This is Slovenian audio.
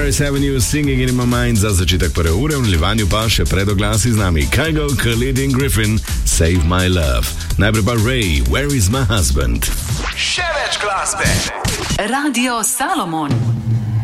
Paris Avenue, Singing in My Mind za začetek prve ure, v nadaljevanju pa še predoglasi z nami. Kygo, Khalid in Griffin, Save My Love. Najprej pa Ray, Where is my husband? Še več glasbe. Radio Salomon.